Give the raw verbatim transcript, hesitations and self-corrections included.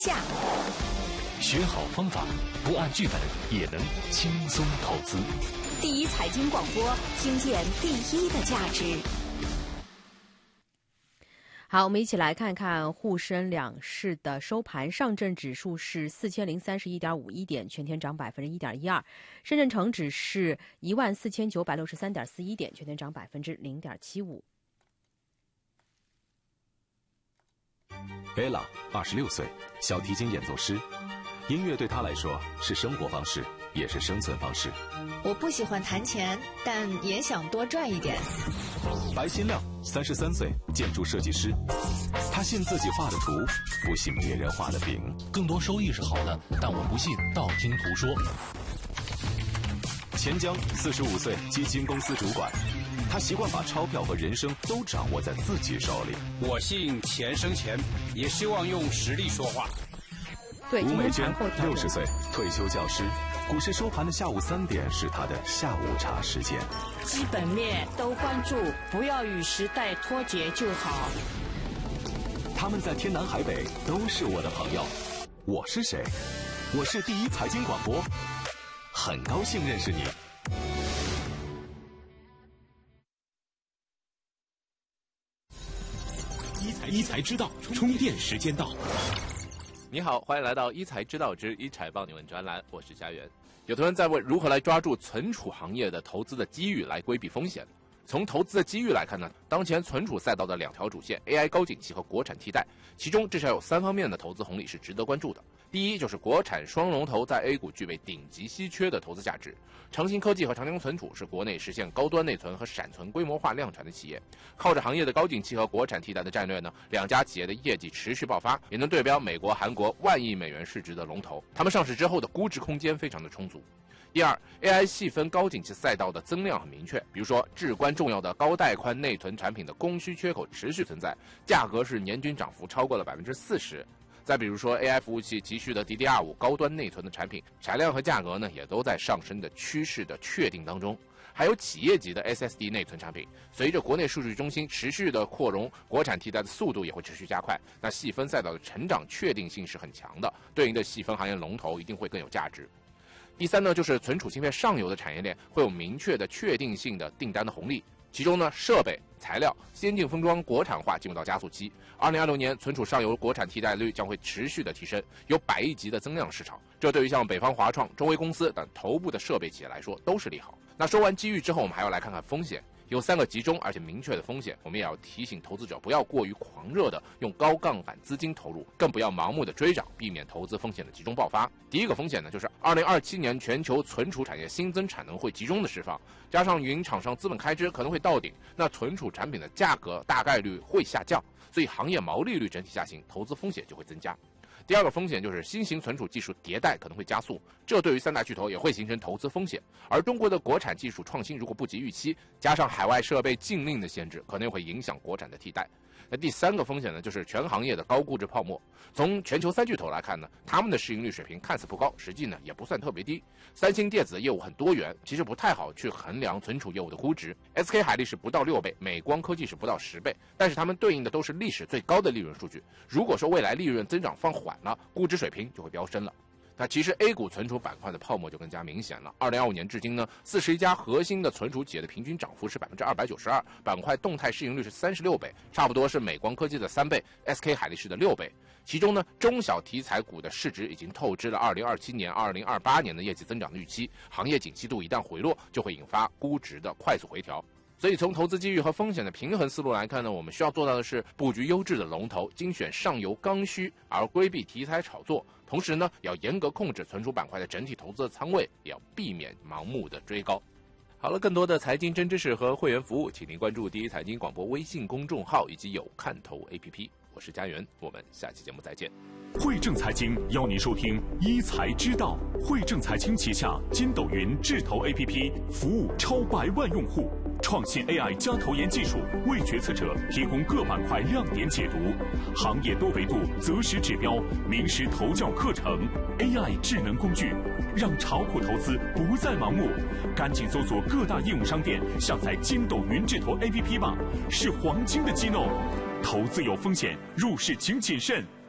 价。 学好方法，不按剧本也能轻松投资。 第一财经广播，听见第一的价值。 好，我们一起来看看沪深两市的收盘。上证指数是四千零三十一点五一点，全天涨百分之一点一二；深圳成指是一万四千九百六十三点四一点，全天涨百分之零点七五。 Ella 二十六岁，小提琴演奏师。音乐对她来说是生活方式，也是生存方式。 我不喜欢弹钱，但也想多赚一点。 白新亮三十三岁，建筑设计师。他信自己画的图，不信别人画的饼。 更多收益是好的，但我不信道听途说。 钱江四十五岁，基金公司主管。他习惯把钞票和人生都掌握在自己手里。 我信钱生钱，也希望用实力说话。 对， 吴美娟六十岁，退休教师。股市收盘的下午三点是他的下午茶时间。 基本面都关注，不要与时代脱节就好。 他们在天南海北都是我的朋友。我是谁？我是第一财经广播，很高兴认识你。 一财知道，充电时间到。 你好，欢迎来到一财知道之一财帮你问专栏，我是佳媛。有同学在问如何来抓住存储行业的投资的机遇来规避风险。从投资的机遇来看呢，当前存储赛道的两条主线 A I 高景气和国产替代，其中至少有三方面的投资红利是值得关注的。第一，就是国产双龙头在 A 股具备顶级稀缺的投资价值。长兴科技和长江存储是国内实现高端内存和闪存规模化量产的企业，靠着行业的高景气和国产替代的战略呢，两家企业的业绩持续爆发，也能对标美国、韩国万亿美元市值的龙头。他们上市之后的估值空间非常的充足。第二 ，A I 细分高景气赛道的增量很明确，比如说至关重要的高带宽内存产品的供需缺口持续存在，价格是年均涨幅超过了百分之四十。再比如说 A I 服务器急需的 D D R 五 高端内存的产品，产量和价格呢也都在上升的趋势的确定当中。还有企业级的 S S D 内存产品，随着国内数据中心持续的扩容，国产替代的速度也会持续加快。那细分赛道的成长确定性是很强的，对应的细分行业龙头一定会更有价值。第三呢，就是存储芯片上游的产业链会有明确的确定性的订单的红利，其中呢，设备、材料、先进封装国产化进入到加速期。二零二六年，存储上游国产替代率将会持续的提升，有百亿级的增量市场。这对于像北方华创、中微公司等头部的设备企业来说都是利好。那说完机遇之后，我们还要来看看风险。有三个集中而且明确的风险，我们也要提醒投资者不要过于狂热的用高杠杆资金投入，更不要盲目的追涨，避免投资风险的集中爆发。第一个风险呢，就是二零二七年全球存储产业新增产能会集中的释放，加上云厂商资本开支可能会到顶，那存储产品的价格大概率会下降，所以行业毛利率整体下行，投资风险就会增加。第二个风险就是新型存储技术迭代可能会加速，这对于三大巨头也会形成投资风险。而中国的国产技术创新如果不及预期，加上海外设备禁令的限制，可能会影响国产的替代。那第三个风险呢，就是全行业的高估值泡沫。从全球三巨头来看呢，他们的市盈率水平看似不高，实际呢也不算特别低。三星电子的业务很多元，其实不太好去衡量存储业务的估值。S K 海力士不到六倍，美光科技是不到十倍，但是他们对应的都是历史最高的利润数据。如果说未来利润增长放缓了，估值水平就会飙升了。那其实 A 股存储板块的泡沫就更加明显了。二零二五年至今呢，四十一家核心的存储企业的平均涨幅是百分之二百九十二，板块动态市盈率是三十六倍，差不多是美光科技的三倍 ，S K 海力士的六倍。其中呢，中小题材股的市值已经透支了二零二七年、二零二八年的业绩增长的预期，行业景气度一旦回落，就会引发估值的快速回调。所以从投资机遇和风险的平衡思路来看呢，我们需要做到的是布局优质的龙头，精选上游刚需，而规避题材炒作。同时呢，要严格控制存储板块的整体投资的仓位，也要避免盲目的追高。好了，更多的财经真知识和会员服务，请您关注第一财经广播微信公众号以及有看头 A P P。我是佳媛，我们下期节目再见。 汇正财经邀您收听一财知道。汇正财经旗下筋斗云智投 A P P 服务超百万用户，创新 A I 加投研技术为决策者提供各板块亮点解读，行业多维度择时指标，名师投教课程 ，A I 智能工具，让炒股投资不再盲目。赶紧搜索各大应用商店下载筋斗云智投 A P P 吧，是黄金的机弄。投资有风险，入市请谨慎。